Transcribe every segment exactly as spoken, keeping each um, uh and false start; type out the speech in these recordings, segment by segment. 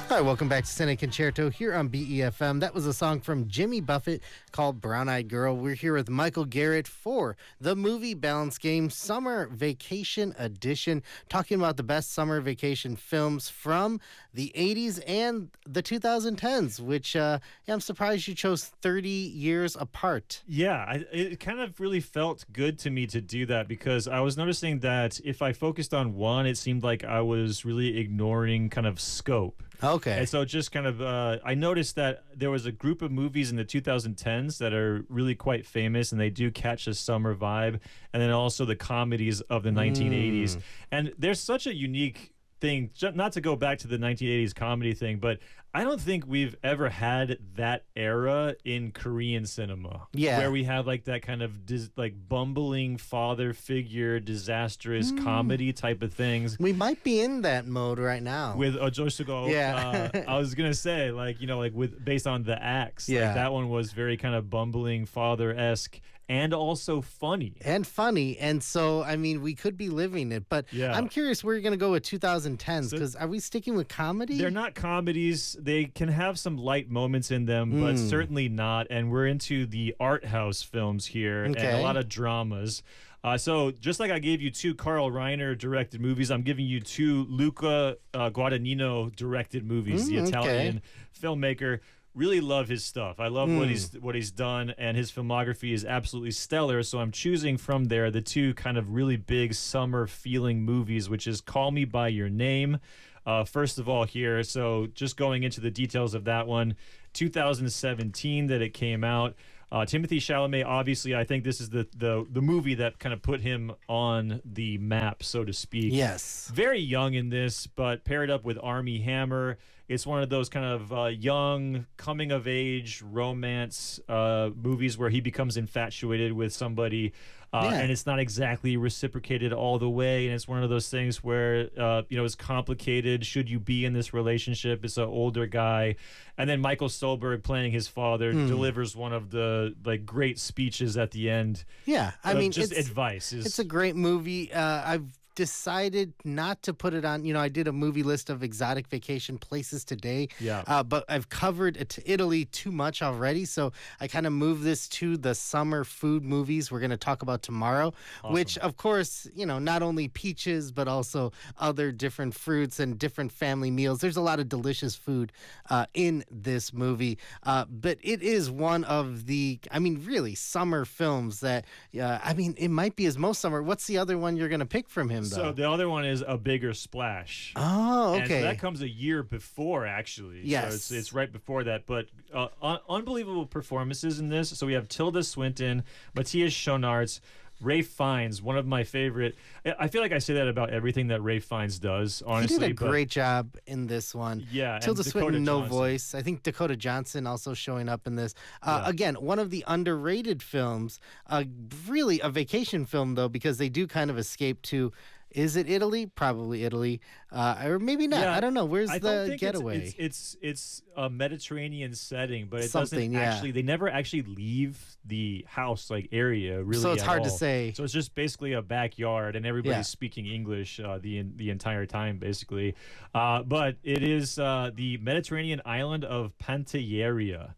Hi, welcome back to Cine Concerto here on B E F M. That was a song from Jimmy Buffett called Brown Eyed Girl. We're here with Michael Garrett for the movie Balance Game Summer Vacation Edition, talking about the best summer vacation films from the eighties and the twenty tens, which uh, yeah, I'm surprised you chose thirty years apart. Yeah, I, it kind of really felt good to me to do that because I was noticing that if I focused on one, it seemed like I was really ignoring kind of scope. Okay. And so just kind of, uh, I noticed that there was a group of movies in the twenty tens that are really quite famous and they do catch a summer vibe. And then also the comedies of the nineteen eighties. Mm. And there's such a unique thing, not to go back to the nineteen eighties comedy thing, but I don't think we've ever had that era in Korean cinema. Yeah. Where we have like that kind of dis- like bumbling father figure, disastrous mm. comedy type of things. We might be in that mode right now. With Ojosugo. Yeah. uh, I was going to say, like, you know, like with based on The Axe. Yeah. Like that one was very kind of bumbling father-esque. And also funny. And funny. And so, I mean, we could be living it. But yeah. I'm curious where you're going to go with twenty tens, because so, are we sticking with comedy? They're not comedies. They can have some light moments in them, mm. but certainly not. And we're into the art house films here okay. and a lot of dramas. Uh, so just like I gave you two Carl Reiner directed movies, I'm giving you two Luca uh, Guadagnino directed movies, mm, the Italian okay. filmmaker. Really love his stuff. I love mm. what he's what he's done, and his filmography is absolutely stellar. So I'm choosing from there the two kind of really big summer feeling movies, which is Call Me by Your Name. Uh, first of all, here, so just going into the details of that one, two thousand seventeen that it came out. Uh, Timothy Chalamet, obviously, I think this is the, the the movie that kind of put him on the map, so to speak. Yes. Very young in this, but paired up with Armie Hammer. It's one of those kind of uh, young, coming-of-age romance uh, movies where he becomes infatuated with somebody, uh, yeah. and it's not exactly reciprocated all the way, and it's one of those things where, uh, you know, it's complicated. Should you be in this relationship? It's an older guy. And then Michael Stolberg, playing his father, mm. delivers one of the like great speeches at the end. Yeah, I uh, mean, just it's, advice. Is, it's a great movie. Uh, I've decided not to put it on. You know, I did a movie list of exotic vacation places today. Yeah. Uh, but I've covered it to Italy too much already, so I kind of moved this to the summer food movies we're going to talk about tomorrow. Awesome. Which, of course, you know, not only peaches but also other different fruits and different family meals. There's a lot of delicious food uh, in this movie, uh, but it is one of the, I mean, really summer films that. Uh, I mean, it might be his most summer. What's the other one you're going to pick from him? So the other one is A Bigger Splash. Oh, okay. And so that comes a year before, actually. Yes. So it's, it's right before that. But uh, un- unbelievable performances in this. So we have Tilda Swinton, Matthias Schoenaerts, Ralph Fiennes, one of my favorite. I feel like I say that about everything that Ralph Fiennes does, honestly. He did a great job in this one. Yeah. Tilda Swinton, no Johnson. voice. I think Dakota Johnson also showing up in this. Uh, yeah. Again, one of the underrated films. Uh, really a vacation film, though, because they do kind of escape to... Is it Italy? Probably Italy, uh, or maybe not. Yeah, I don't know. Where's I the think getaway? It's, it's it's it's a Mediterranean setting, but it Something, doesn't yeah. actually. They never actually leave the house like area really. So it's at hard all. to say. So it's just basically a backyard, and everybody's Yeah. speaking English uh, the the entire time, basically. Uh, but it is uh, the Mediterranean island of Pantelleria.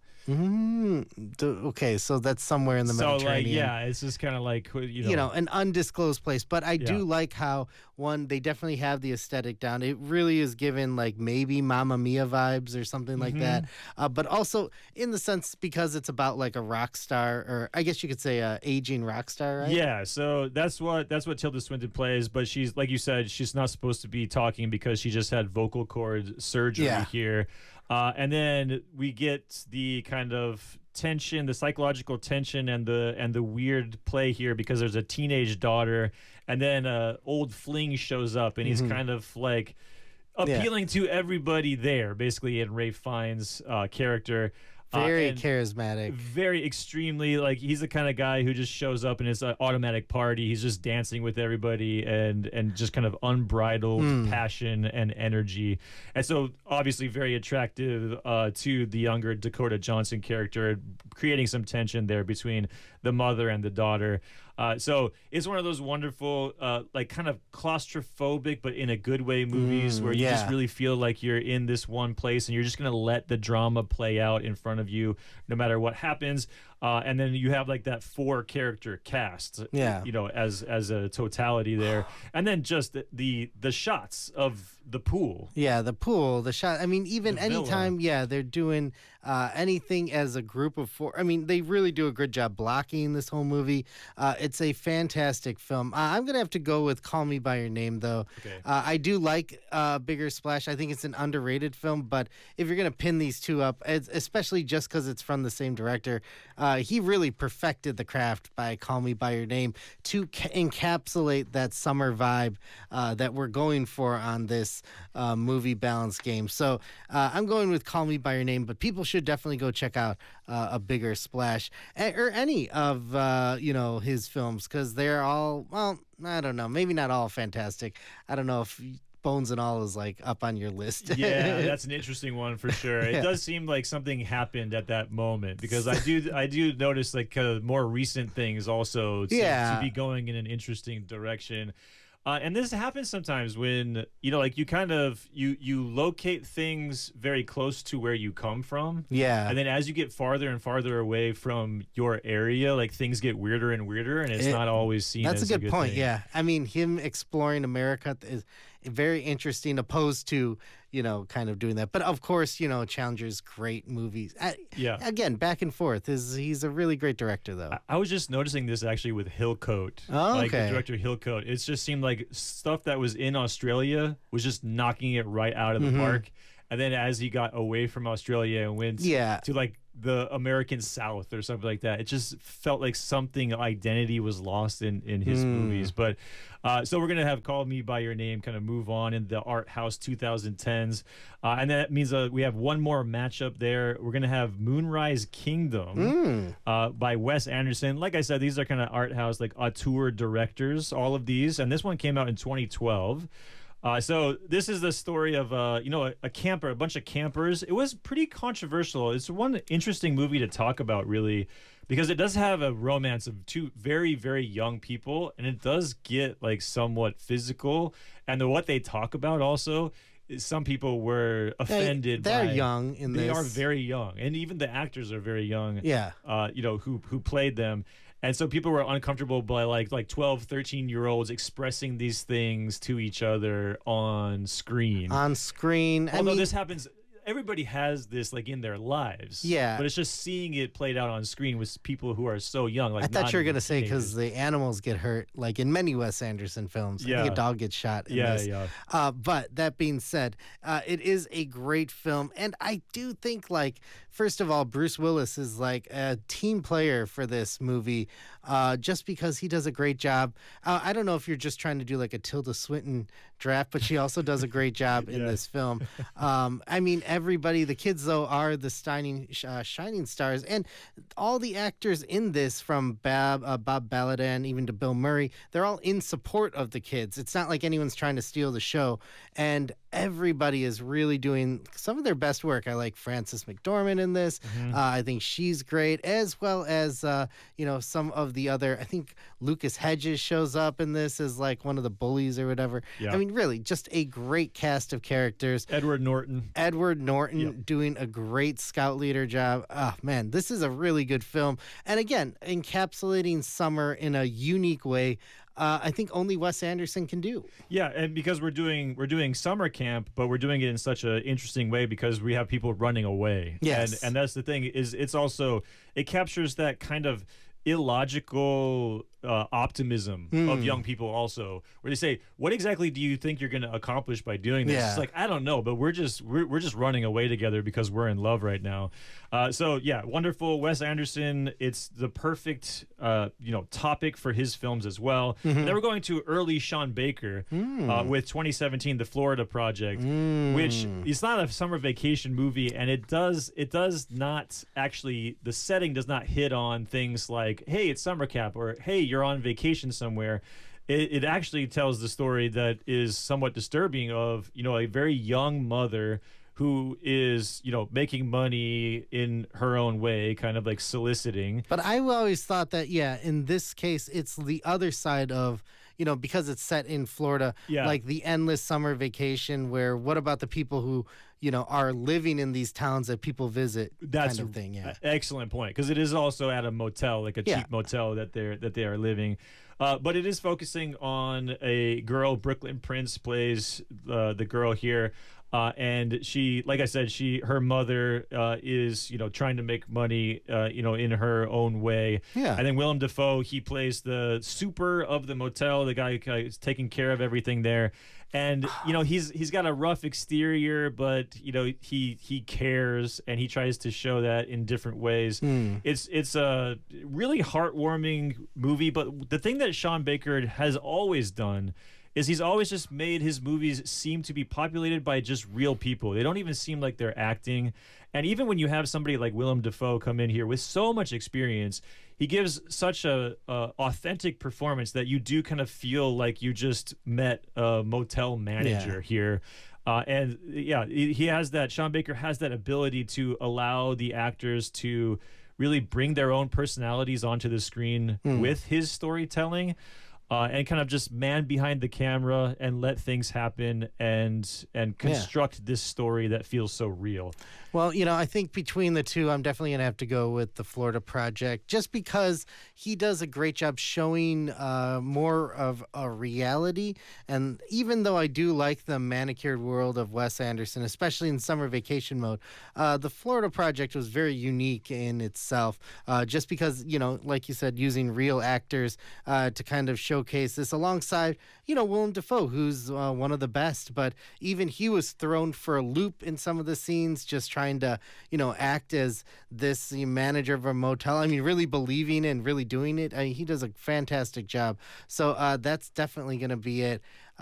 Mm, okay, so that's somewhere in the so, Mediterranean. like, yeah, it's just kind of like, you know. You know, an undisclosed place. But I Yeah. do like how, one, they definitely have the aesthetic down. It really is given, like, maybe Mamma Mia vibes or something like Mhm. that. Uh, but also, in the sense, because it's about, like, a rock star, or I guess you could say a aging rock star, right? Yeah, so that's what that's what Tilda Swinton plays, but she's, like you said, she's not supposed to be talking because she just had vocal cord surgery Yeah. here. Uh, and then we get the kind of tension, the psychological tension, and the and the weird play here because there's a teenage daughter, and then uh, old fling shows up, and he's Mhm. kind of like appealing to everybody there, basically, in Ralph Fiennes' uh, character. Very uh, and charismatic. Very extremely, like, he's the kind of guy who just shows up in his uh, automatic party. He's just dancing with everybody and and just kind of unbridled Mm. passion and energy. And so obviously very attractive uh, to the younger Dakota Johnson character, creating some tension there between the mother and the daughter. Uh, so it's one of those wonderful, uh, like kind of claustrophobic, but in a good way movies Mm, where you yeah. just really feel like you're in this one place and you're just going to let the drama play out in front of you no matter what happens. Uh, and then you have like that four character cast, Yeah. you know, as as a totality there. And then just the the, the shots of the pool. Yeah, the pool, the shot. I mean, even The villa. anytime, yeah, they're doing uh, anything as a group of four. I mean, they really do a good job blocking this whole movie. Uh, it's a fantastic film. Uh, I'm going to have to go with Call Me By Your Name, though. Okay. Uh, I do like uh, Bigger Splash. I think it's an underrated film, but if you're going to pin these two up, it's, especially just because it's from the same director, uh, he really perfected the craft by Call Me By Your Name to ca- encapsulate that summer vibe uh, that we're going for on this uh, movie balance game. So uh, I'm going with Call Me By Your Name, but people should definitely go check out uh, A Bigger Splash a- or any of uh, you know his films because they're all, well, I don't know, maybe not all fantastic. I don't know if Bones and All is like up on your list. Yeah, that's an interesting one for sure. It Yeah. does seem like something happened at that moment because I do I do notice like uh, more recent things also seem Yeah. to be going in an interesting direction. Uh, and this happens sometimes when you know, like you kind of you you locate things very close to where you come from, Yeah. and then as you get farther and farther away from your area, like things get weirder and weirder, and it's It- not always seen. That's a as good, point. thing. Yeah. I mean, him exploring America is very interesting opposed to, you know, kind of doing that. But of course, you know, Challenger's great movies. Uh, Yeah. Again, back and forth. Is He's a really great director, though. I- I was just noticing this actually with Hillcoat. Oh, Like the okay. director Hillcoat. It just seemed like stuff that was in Australia was just knocking it right out of the Mhm. park. And then as he got away from Australia and went Yeah. to like the American South or something like that, it just felt like something identity was lost in in his Hmm. movies. But uh, so we're gonna have Call Me By Your Name kind of move on in the art house twenty tens, uh, and that means uh, we have one more matchup there. We're gonna have Moonrise Kingdom Mm. uh, by Wes Anderson. Like I said, these are kind of art house, like auteur directors, all of these. And this one came out in twenty twelve. Uh, so this is the story of, uh, you know, a, a camper, a bunch of campers. It was pretty controversial. It's one interesting movie to talk about, really, because it does have a romance of two very, very young people, and it does get like somewhat physical. And the, what they talk about also is some people were offended. They're by, young in They this. are very young, and even the actors are very young. Yeah. Uh, you know, who who played them. And so people were uncomfortable by like like twelve, thirteen year olds expressing these things to each other on screen. On screen. I Although mean, this happens, everybody has this like in their lives. Yeah. But it's just seeing it played out on screen with people who are so young. Like I thought not you were even gonna say because teenagers. the animals get hurt, like in many Wes Anderson films. I Yeah. think a dog gets shot in Yeah, this. yeah. Uh, but that being said, uh, it is a great film, and I do think, like, first of all, Bruce Willis is like a team player for this movie, uh, just because he does a great job. Uh, I don't know if you're just trying to do like a Tilda Swinton draft, but she also does a great job in Yeah. this film. Um, I mean, everybody, the kids though, are the shining, uh, shining stars, and all the actors in this, from Bab, uh, Bob Baladan, even to Bill Murray, they're all in support of the kids. It's not like anyone's trying to steal the show, and everybody is really doing some of their best work. I like Frances McDormand in this. Mm-hmm. Uh, I think she's great, as well as uh, you know, some of the other. I think Lucas Hedges shows up in this as like one of the bullies or whatever. Yeah. I mean, really, just a great cast of characters. Edward Norton. Edward Norton Yep. doing a great scout leader job. Oh man, this is a really good film. And again, encapsulating summer in a unique way. Uh, I think only Wes Anderson can do. Yeah, and because we're doing we're doing summer camp, but we're doing it in such an interesting way because we have people running away. Yes. and and that's the thing is it's also it captures that kind of illogical uh, optimism Hmm. of young people also, where they say, "What exactly do you think you're going to accomplish by doing this?" Yeah. It's like I don't know, but we're just we're we're just running away together because we're in love right now. Uh, so yeah, wonderful Wes Anderson. It's the perfect uh, you know topic for his films as well. Mm-hmm. And then we're going to early Sean Baker Hmm. uh, with twenty seventeen, The Florida Project, which it's not a summer vacation movie, and it does it does not actually the setting does not hit on things like, hey, it's summer camp, or hey, you're on vacation somewhere. It, it actually tells the story that is somewhat disturbing of, you know, a very young mother who is, you know, making money in her own way, kind of like soliciting. But I always thought that, yeah, in this case, it's the other side of, you know, because it's set in Florida, Yeah. like the endless summer vacation where what about the people who, you know, are living in these towns that people visit That's kind of thing, yeah. an excellent point, because it is also at a motel, like a Yeah. cheap motel that they're that they are living. Uh, but it is focusing on a girl. Brooklyn Prince plays uh, the girl here. Uh, and she, like I said, she her mother uh, is, you know, trying to make money, uh, you know, in her own way. Yeah. I think Willem Dafoe, he plays the super of the motel, the guy who's taking care of everything there. And you know, he's he's got a rough exterior, but you know, he he cares, and he tries to show that in different ways. Mm. It's it's a really heartwarming movie. But the thing that Sean Baker has always done is he's always just made his movies seem to be populated by just real people. They don't even seem like they're acting. And even when you have somebody like Willem Dafoe come in here with so much experience, he gives such a, a authentic performance that you do kind of feel like you just met a motel manager Yeah. here. Uh, and yeah, he he has that, Sean Baker has that ability to allow the actors to really bring their own personalities onto the screen Mm. with his storytelling. Uh, and kind of just man behind the camera and let things happen and and construct this story that feels so real. Well, you know, I think between the two, I'm definitely going to have to go with the Florida Project just because he does a great job showing uh, more of a reality. And even though I do like the manicured world of Wes Anderson, especially in summer vacation mode, uh, the Florida Project was very unique in itself uh, just because, you know, like you said, using real actors uh, to kind of showcase this alongside, you know, Willem Dafoe, who's uh, one of the best. But even he was thrown for a loop in some of the scenes, just trying to, you know, act as this manager of a motel. I mean, really believing and really doing it. I mean, he does a fantastic job. So uh, that's definitely going to be it.